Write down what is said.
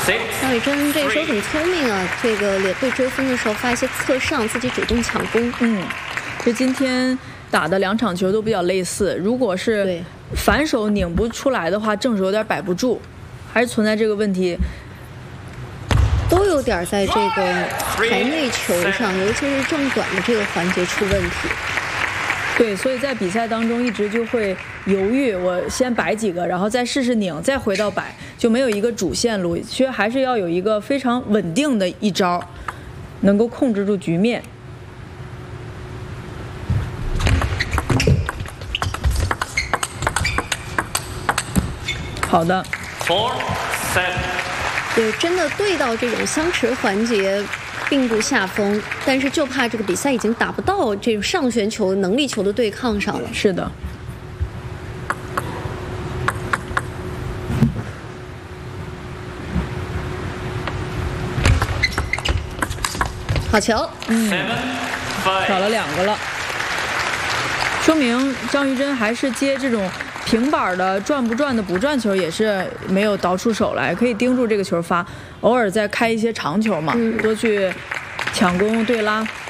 张雨铮这个时候很聪明啊，这个脸被追分的时候发一些侧上，自己主动抢攻。 就今天打的2场球都比较类似，如果是反手拧不出来的话，正手有点摆不住，还是存在这个问题。 都有点在这个台内球上，尤其是正短的这个环节出问题。 对，所以在比赛当中一直就会犹豫，我先摆几个，然后再试试拧，再回到摆，就没有一个主线路。其实还是要有一个非常稳定的一招，能够控制住局面。好的。 对，真的对到这种相持环节并不下风，但是就怕这个比赛已经打不到这种上旋球、能力球的对抗上了。 是的。 好球。 少了2个了，说明张玉珍还是接这种平板的转不转的不转球也是没有倒出手来，可以盯住这个球发，偶尔再开一些长球嘛，多去抢攻对拉。